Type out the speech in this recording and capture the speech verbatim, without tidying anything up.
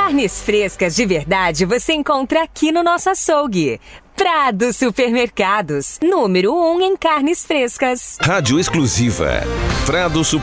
Carnes frescas de verdade você encontra aqui no nosso açougue. Prado Supermercados, número um em carnes frescas. Rádio exclusiva. Prado Supermercados.